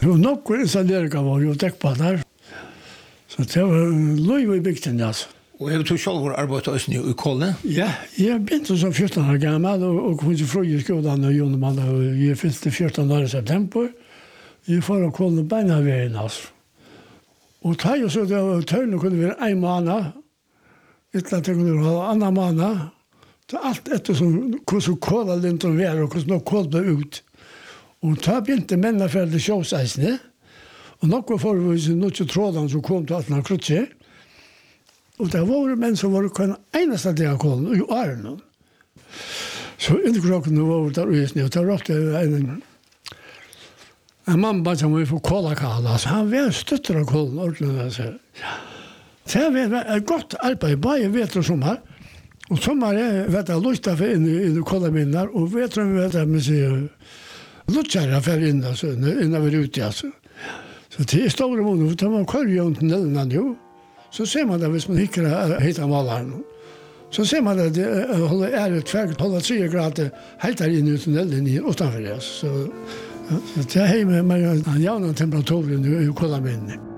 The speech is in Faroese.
Og nok installeringer var jo dekkbaner. Så det var løy i bygden, altså. Og har du selv arbeidet i Kolne? Ja, jeg begynte som 14 år gammel, og kom til fru i skolen og Jonemann, og jeg fylte 14 år i september. Jeg får å Kolne beina veien, altså. Og da jeg så det var tørne kunne være en måned, etter at det kunne være en annen måned, så alt etter hvordan kåla linten var, og hvordan nok kål ble ut. Og da begynte mennene for det sjåseisene, og noe for å vise noe trådene som kom til 18 krutser. Og det var menn som var kun eneste del av kålen, og årene. Så innekrokkene var der uisne, og det var ofte en mann bare som vi får kålakala, så han var støtter av kålen, ordentlig. Det var et godt arbeid, bare vet og sommer. Og sommer vet jeg lukta for inn i kålaminner, og vet jeg med seg lutsjere for inn, innan vi er ute, altså. Så det er store måneder, for man kører jo til Nellene jo. Så ser man det hvis man ikke hittar malaren. Så ser man det holder tverket, holder 3 grader helt der inne i tunnelen utenfor det. Så det er med en jævna temperaturen i kolaminen.